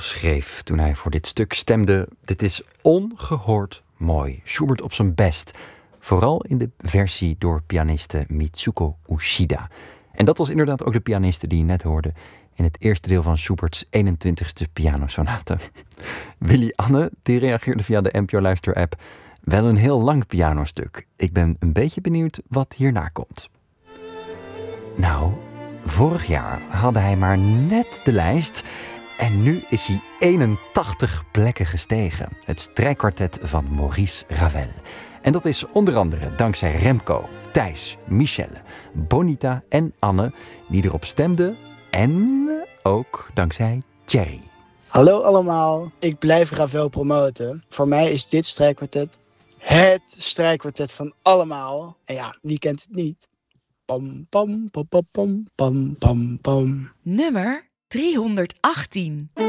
schreef toen hij voor dit stuk stemde: dit is ongehoord mooi. Schubert op zijn best. Vooral in de versie door pianiste Mitsuko Uchida. En dat was inderdaad ook de pianiste die je net hoorde in het eerste deel van Schubert's 21ste pianosonate. Willy Anne, die reageerde via de NPO Luister-app: wel een heel lang pianostuk. Ik ben een beetje benieuwd wat hierna komt. Nou, vorig jaar haalde hij maar net de lijst en nu is hij 81 plekken gestegen. Het strijkkwartet van Maurice Ravel. En dat is onder andere dankzij Remco, Thijs, Michelle, Bonita en Anne die erop stemden. En ook dankzij Thierry. Hallo allemaal, ik blijf Ravel promoten. Voor mij is dit strijkkwartet het strijkkwartet van allemaal. En ja, wie kent het niet? Pam, pam, pam, pam, pam, pam, pam. Nummer 318.